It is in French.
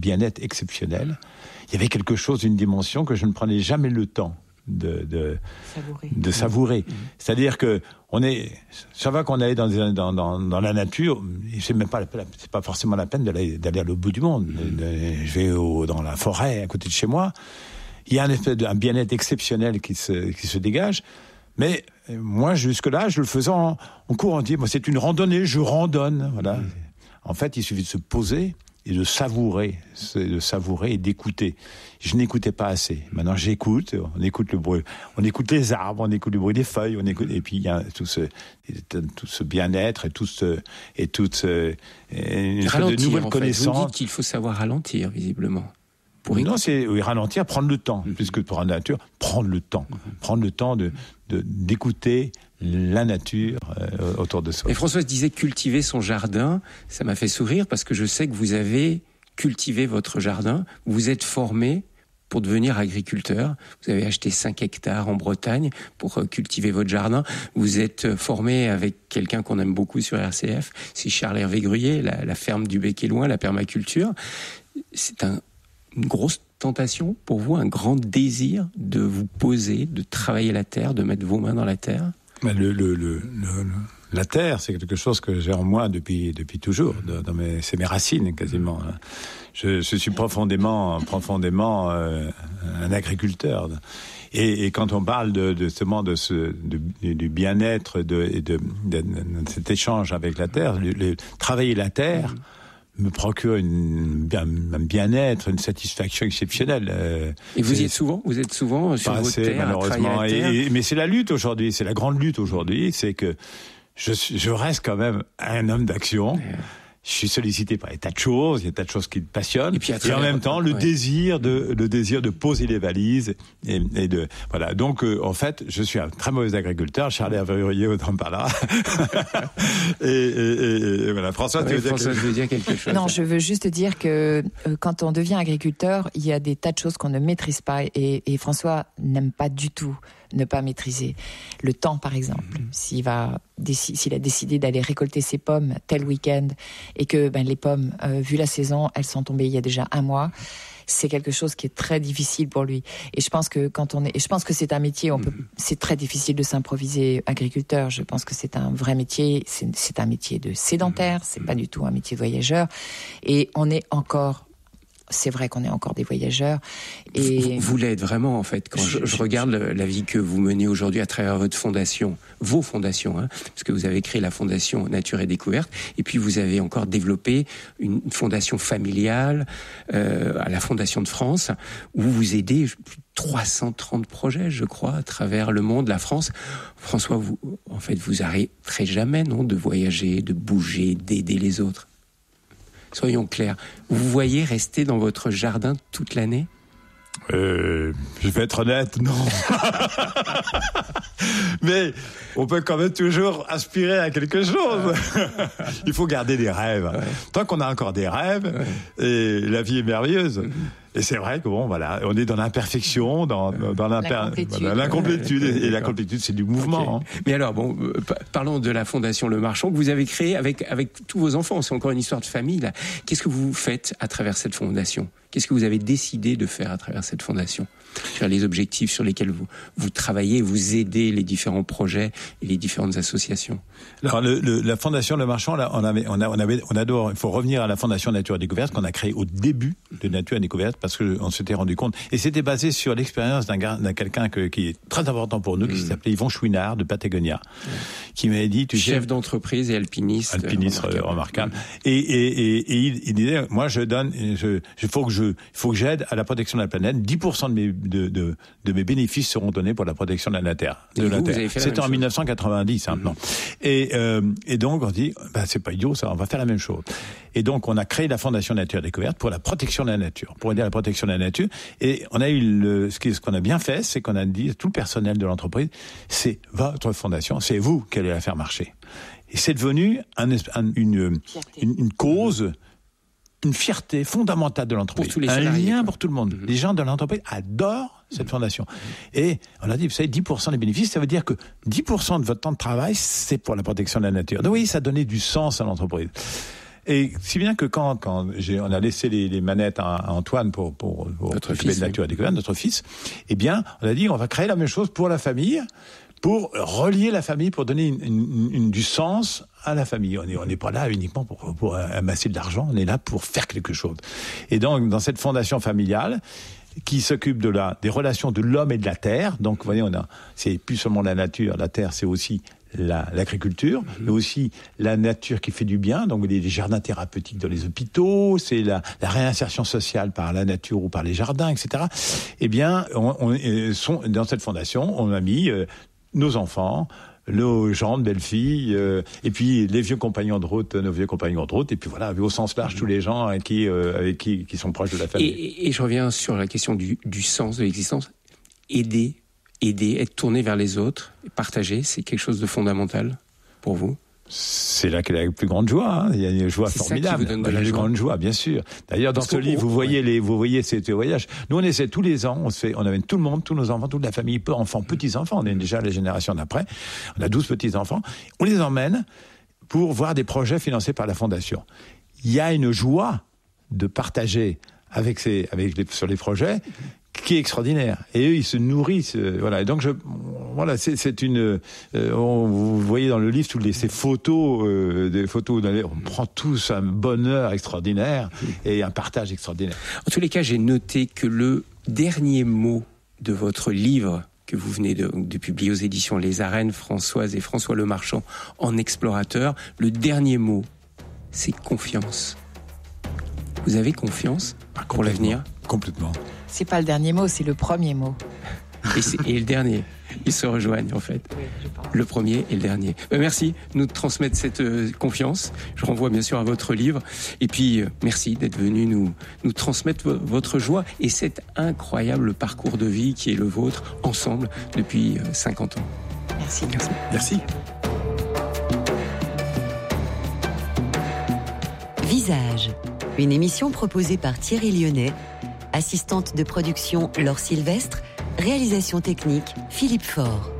bien-être exceptionnel. Il y avait quelque chose, une dimension que je ne prenais jamais le temps de savourer. C'est-à-dire que ça va qu'on aille dans la nature, c'est pas forcément la peine d'aller à l'autre bout du monde. Je vais dans la forêt à côté de chez moi. Il y a un bien-être exceptionnel qui se dégage. Mais moi, jusque-là, je le faisais en courant. Moi, c'est une randonnée, je randonne. Voilà. En fait, il suffit de se poser et de savourer et d'écouter. Je n'écoutais pas assez. Maintenant, j'écoute. On écoute le bruit. On écoute les arbres, on écoute le bruit des feuilles. Et puis, il y a tout ce bien-être et une sorte de nouvelle connaissance. Vous dites qu'il faut savoir ralentir, visiblement. Non, c'est ralentir, prendre le temps, plus que pour la nature, prendre le temps d'écouter la nature autour de soi. Et Françoise disait cultiver son jardin, ça m'a fait sourire parce que je sais que vous avez cultivé votre jardin, vous êtes formé pour devenir agriculteur, vous avez acheté 5 hectares en Bretagne pour cultiver votre jardin, vous êtes formé avec quelqu'un qu'on aime beaucoup sur RCF, c'est Charles-Hervé Gruyé, la ferme du Bec-et-Loing, la permaculture. C'est une grosse tentation pour vous, un grand désir de vous poser, de travailler la terre, de mettre vos mains dans la terre? La terre, c'est quelque chose que j'ai en moi depuis toujours. C'est mes racines quasiment. Je suis profondément un agriculteur. Et quand on parle du bien-être et de cet échange avec la terre, travailler la terre me procure un bien-être, une satisfaction exceptionnelle. Et vous y êtes souvent? Vous êtes souvent sur votre terre, malheureusement. À travailler la terre. Mais c'est la lutte aujourd'hui, c'est la grande lutte aujourd'hui, c'est que je reste quand même un homme d'action. Je suis sollicité par des tas de choses, il y a des tas de choses qui me passionnent. Et en même temps, le désir de poser les valises et de voilà. Donc en fait, je suis un très mauvais agriculteur. Charles-Hervé Gruyé autant par là. et voilà. François, tu veux dire quelque chose? Non, je veux juste dire que quand on devient agriculteur, il y a des tas de choses qu'on ne maîtrise pas. Et François n'aime pas du tout ne pas maîtriser le temps, par exemple. S'il a décidé d'aller récolter ses pommes tel week-end et que les pommes, vu la saison, elles sont tombées il y a déjà 1 mois, c'est quelque chose qui est très difficile pour lui. Et je pense que c'est un métier, c'est très difficile de s'improviser agriculteur. Je pense que c'est un vrai métier, c'est un métier de sédentaire, c'est pas du tout un métier de voyageur. Et c'est vrai qu'on est encore des voyageurs. Et vous l'êtes vraiment, en fait. Quand je regarde la vie que vous menez aujourd'hui à travers votre fondation, vos fondations, parce que vous avez créé la fondation Nature et Découverte, et puis vous avez encore développé une fondation familiale à la Fondation de France, où vous aidez plus de 330 projets, je crois, à travers le monde, la France. François, vous arrêterez jamais, non, de voyager, de bouger, d'aider les autres? Soyons clairs, vous voyez rester dans votre jardin toute l'année? Je vais être honnête, non. Mais on peut quand même toujours aspirer à quelque chose. Il faut garder des rêves. Ouais. Tant qu'on a encore des rêves, et la vie est merveilleuse. Et c'est vrai que on est dans l'imperfection, dans l'incomplétude. Et la complétude, c'est du mouvement. Okay. Mais alors, parlons de la Fondation Le Marchand que vous avez créée avec tous vos enfants. C'est encore une histoire de famille, là. Qu'est-ce que vous faites à travers cette fondation? Qu'est-ce que vous avez décidé de faire à travers cette fondation? Sur les objectifs sur lesquels vous travaillez, vous aidez les différents projets et les différentes associations. Alors, la Fondation Le Marchand, là, il faut revenir à la Fondation Nature et Découverte qu'on a créée au début de Nature et Découverte parce qu'on s'était rendu compte. Et c'était basé sur l'expérience d'un quelqu'un qui est très important pour nous, qui s'appelait Yvon Chouinard de Patagonia, qui m'avait dit, chef d'entreprise et alpiniste remarquable. Et il disait, moi, il faut que j'aide à la protection de la planète. 10% de mes bénéfices seront donnés pour la protection de la terre. C'était en 1990, maintenant. Et donc, on dit, c'est pas idiot, ça, on va faire la même chose. Et donc, on a créé la Fondation Nature Découverte pour la protection de la nature, pour aider à la protection de la nature. Et on a eu ce qu'on a bien fait, c'est qu'on a dit, tout le personnel de l'entreprise, c'est votre fondation, c'est vous qui allez la faire marcher. Et c'est devenu une cause, une fierté fondamentale de l'entreprise. Pour tous les salariés. Un lien pour tout le monde. Les gens de l'entreprise adorent cette fondation. Et on a dit, vous savez, 10% des bénéfices, ça veut dire que 10% de votre temps de travail, c'est pour la protection de la nature. Donc oui, ça donnait du sens à l'entreprise. Et si bien que quand on a laissé les manettes à Antoine pour s'occuper de Nature et Découverte, notre fils, eh bien, on a dit, on va créer la même chose pour la famille, pour relier la famille, pour donner du sens à la famille. On n'est pas là uniquement pour amasser de l'argent, on est là pour faire quelque chose. Et donc, dans cette fondation familiale, qui s'occupe des relations de l'homme et de la terre, donc vous voyez, c'est plus seulement la nature, la terre, c'est aussi l'agriculture, mais aussi la nature qui fait du bien, donc les jardins thérapeutiques dans les hôpitaux, c'est la réinsertion sociale par la nature ou par les jardins, etc. Eh bien, dans cette fondation, on a mis nos enfants, nos gendres, belles-filles, et puis les vieux compagnons de route, nos vieux compagnons de route, et puis voilà, au sens large, tous les gens avec qui sont proches de la famille. Et je reviens sur la question du sens de l'existence. Aider, être tourné vers les autres, partager, c'est quelque chose de fondamental pour vous? C'est là qu'est la plus grande joie. Il y a une joie formidable. Il y a une grande joie, bien sûr. D'ailleurs, dans ce livre, vous voyez ces voyages. Nous, on essaie tous les ans, on amène tout le monde, tous nos enfants, toute la famille, enfants, petits-enfants. On est déjà la génération d'après. On a 12 petits-enfants. On les emmène pour voir des projets financés par la Fondation. Il y a une joie de partager sur les projets qui est extraordinaire. Et eux, ils se nourrissent. Voilà. Et donc, c'est une. Vous voyez dans le livre toutes ces photos, des photos. On prend tous un bonheur extraordinaire et un partage extraordinaire. En tous les cas, j'ai noté que le dernier mot de votre livre que vous venez de publier aux éditions Les Arènes, Françoise et François Lemarchand en explorateur, le dernier mot, c'est confiance. Vous avez confiance pour l'avenir? Complètement. C'est pas le dernier mot, c'est le premier mot. Et le dernier. Ils se rejoignent en fait. Oui, je pense. Le premier et le dernier. Merci de nous transmettre cette confiance. Je renvoie bien sûr à votre livre. Et puis merci d'être venu nous transmettre votre joie et cet incroyable parcours de vie qui est le vôtre ensemble depuis 50 ans. Merci. Merci. Visage, une émission proposée par Thierry Lyonnais, assistante de production Laure Sylvestre, réalisation technique Philippe Faure.